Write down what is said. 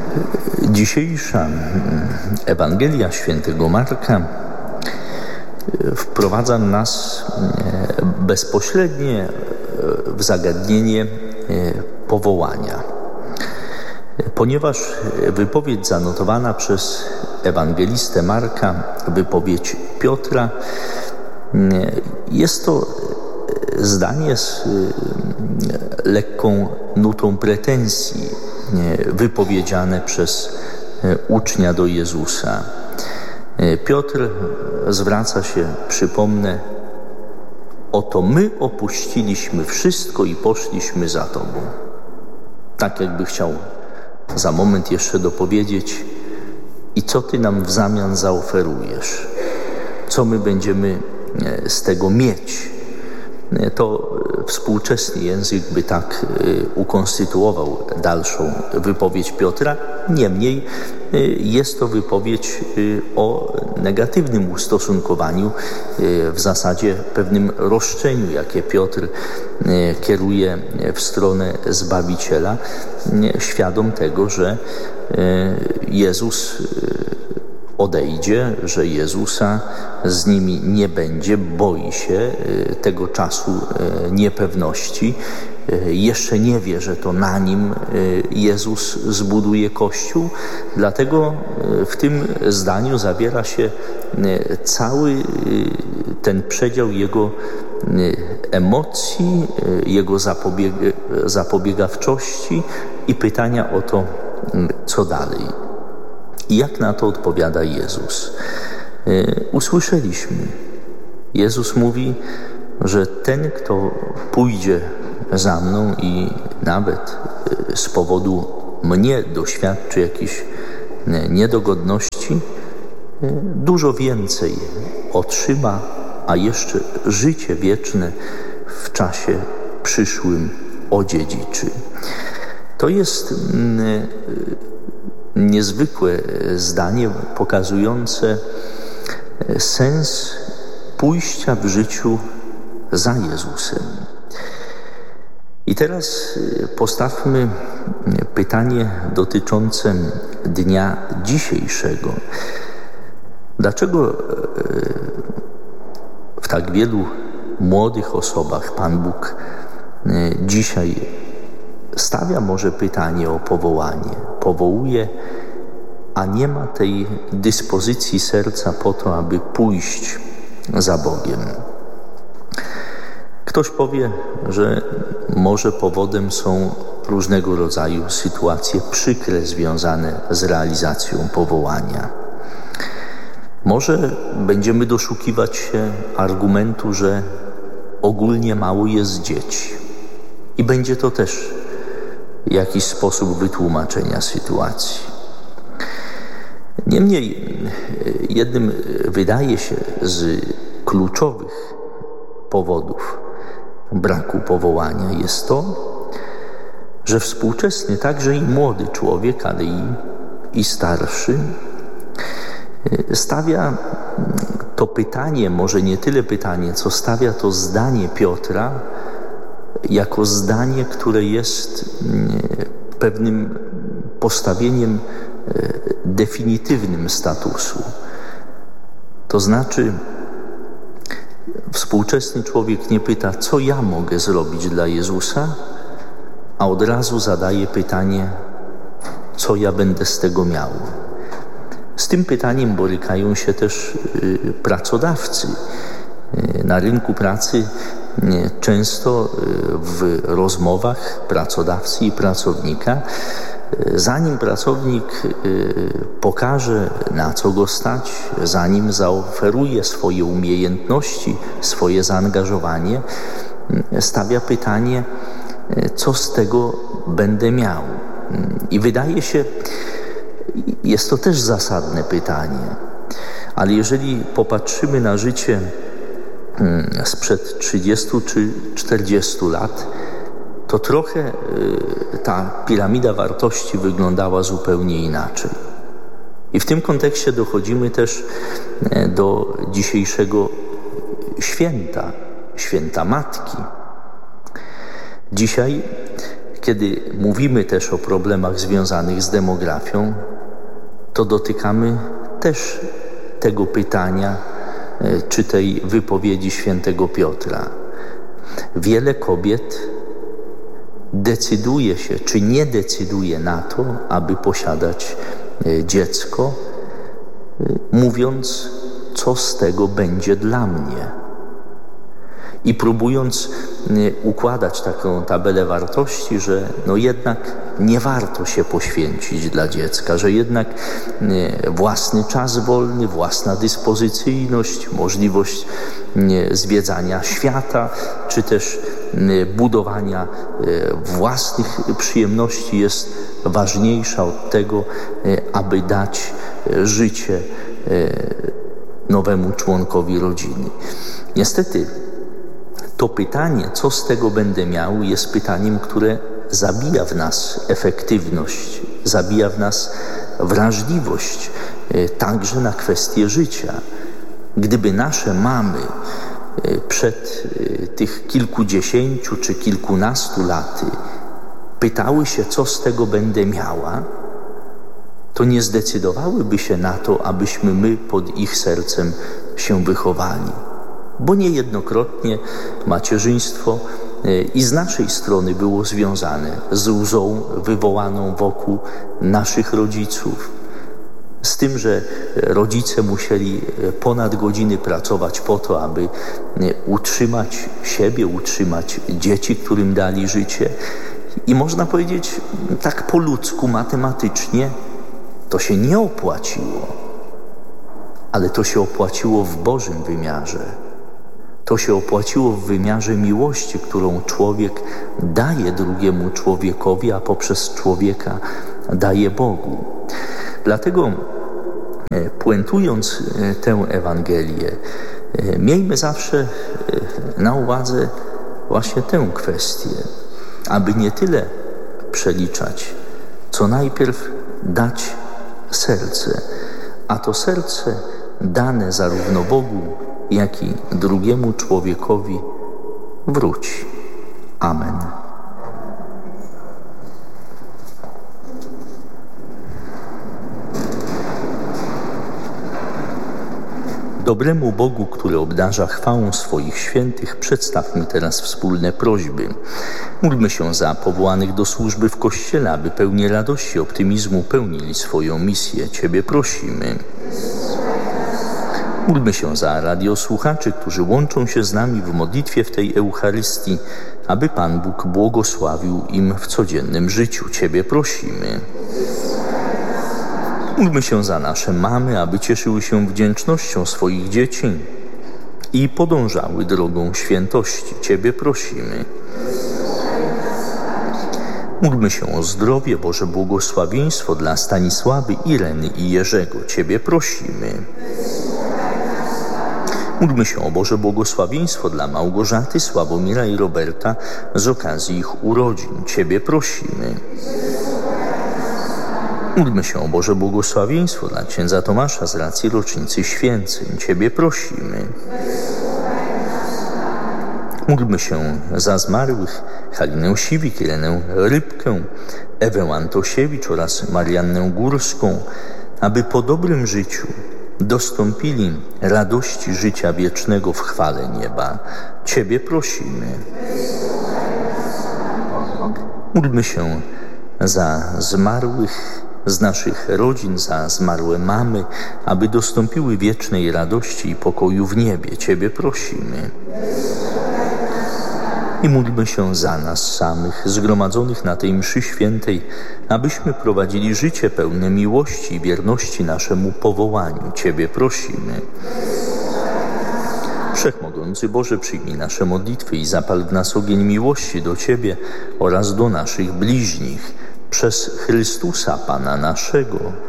Dzisiejsza Ewangelia Świętego Marka wprowadza nas bezpośrednie w zagadnienie powołania. Ponieważ wypowiedź zanotowana przez ewangelistę Marka, wypowiedź Piotra, jest to zdanie z lekką nutą pretensji wypowiedziane przez ucznia do Jezusa. Piotr zwraca się, przypomnę, oto my opuściliśmy wszystko i poszliśmy za Tobą. Tak jakby chciał za moment jeszcze dopowiedzieć: i co Ty nam w zamian zaoferujesz? Co my będziemy z tego mieć? To współczesny język by tak ukonstytuował dalszą wypowiedź Piotra. Niemniej jest to wypowiedź o negatywnym ustosunkowaniu, w zasadzie pewnym roszczeniu, jakie Piotr kieruje w stronę Zbawiciela, świadom tego, że Jezus odejdzie, że Jezusa z nimi nie będzie, boi się tego czasu niepewności. Jeszcze nie wie, że to na nim Jezus zbuduje Kościół. Dlatego w tym zdaniu zawiera się cały ten przedział jego emocji, jego zapobiegawczości i pytania o to, co dalej. I jak na to odpowiada Jezus? Usłyszeliśmy. Jezus mówi, że ten, kto pójdzie za mną i nawet z powodu mnie doświadczy jakichś niedogodności, dużo więcej otrzyma, a jeszcze życie wieczne w czasie przyszłym odziedziczy. To jest niezwykłe zdanie pokazujące sens pójścia w życiu za Jezusem. I teraz postawmy pytanie dotyczące dnia dzisiejszego. Dlaczego w tak wielu młodych osobach Pan Bóg dzisiaj stawia może pytanie o powołanie? Powołuje, a nie ma tej dyspozycji serca po to, aby pójść za Bogiem. Ktoś powie, że może powodem są różnego rodzaju sytuacje przykre związane z realizacją powołania. Może będziemy doszukiwać się argumentu, że ogólnie mało jest dzieci. I będzie to też jakiś sposób wytłumaczenia sytuacji. Niemniej jednym, wydaje się, z kluczowych powodów braku powołania jest to, że współczesny, także i młody człowiek, ale i starszy, stawia to pytanie, może nie tyle pytanie, co stawia to zdanie Piotra jako zdanie, które jest pewnym postawieniem definitywnym statusu. To znaczy, współczesny człowiek nie pyta, co ja mogę zrobić dla Jezusa, a od razu zadaje pytanie, co ja będę z tego miał. Z tym pytaniem borykają się też pracodawcy. Na rynku pracy często w rozmowach pracodawcy i pracownika, zanim pracownik pokaże, na co go stać, zanim zaoferuje swoje umiejętności, swoje zaangażowanie, stawia pytanie, co z tego będę miał. I wydaje się, jest to też zasadne pytanie, ale jeżeli popatrzymy na życie sprzed 30 czy 40 lat, to trochę ta piramida wartości wyglądała zupełnie inaczej. I w tym kontekście dochodzimy też do dzisiejszego święta Matki. Dzisiaj, Kiedy mówimy też o problemach związanych z demografią, to dotykamy też tego pytania, czy tej wypowiedzi świętego Piotra. Wiele kobiet decyduje się, czy nie decyduje na to, aby posiadać dziecko, mówiąc, co z tego będzie dla mnie. I próbując układać taką tabelę wartości, że jednak nie warto się poświęcić dla dziecka, że jednak własny czas wolny, własna dyspozycyjność, możliwość zwiedzania świata, czy też budowania własnych przyjemności jest ważniejsza od tego, aby dać życie nowemu członkowi rodziny. Niestety to pytanie, co z tego będę miał, jest pytaniem, które zabija w nas efektywność, zabija w nas wrażliwość także na kwestie życia. Gdyby nasze mamy przed tych kilkudziesięciu czy kilkunastu laty pytały się, co z tego będę miała, to nie zdecydowałyby się na to, abyśmy my pod ich sercem się wychowali. Bo niejednokrotnie macierzyństwo i z naszej strony było związane z łzą wywołaną wokół naszych rodziców. Z tym, że rodzice musieli ponad godziny pracować po to, aby utrzymać siebie, utrzymać dzieci, którym dali życie. I można powiedzieć tak po ludzku, matematycznie, to się nie opłaciło. Ale to się opłaciło w Bożym wymiarze. To się opłaciło w wymiarze miłości, którą człowiek daje drugiemu człowiekowi, a poprzez człowieka daje Bogu. Dlatego puentując tę Ewangelię, miejmy zawsze na uwadze właśnie tę kwestię, aby nie tyle przeliczać, co najpierw dać serce, a to serce dane zarówno Bogu, jak i drugiemu człowiekowi wróci. Amen. Dobremu Bogu, który obdarza chwałą swoich świętych, przedstawmy teraz wspólne prośby. Módlmy się za powołanych do służby w Kościele, aby pełni radości i optymizmu pełnili swoją misję. Ciebie prosimy. Módlmy się za radiosłuchaczy, którzy łączą się z nami w modlitwie w tej Eucharystii, aby Pan Bóg błogosławił im w codziennym życiu. Ciebie prosimy. Módlmy się za nasze mamy, aby cieszyły się wdzięcznością swoich dzieci i podążały drogą świętości. Ciebie prosimy. Módlmy się o zdrowie, Boże błogosławieństwo dla Stanisławy, Ireny i Jerzego. Ciebie prosimy. Módlmy się o Boże błogosławieństwo dla Małgorzaty, Sławomira i Roberta z okazji ich urodzin. Ciebie prosimy. Módlmy się o Boże błogosławieństwo dla księdza Tomasza z racji rocznicy święceń. Ciebie prosimy. Módlmy się za zmarłych Halinę Siwik, Irenę Rybkę, Ewę Antosiewicz oraz Mariannę Górską, aby po dobrym życiu dostąpili radości życia wiecznego w chwale nieba. Ciebie prosimy. Módlmy się za zmarłych z naszych rodzin, za zmarłe mamy, aby dostąpiły wiecznej radości i pokoju w niebie. Ciebie prosimy. I módlmy się za nas samych, zgromadzonych na tej mszy świętej, abyśmy prowadzili życie pełne miłości i wierności naszemu powołaniu. Ciebie prosimy. Wszechmogący Boże, przyjmij nasze modlitwy i zapal w nas ogień miłości do Ciebie oraz do naszych bliźnich. Przez Chrystusa Pana naszego.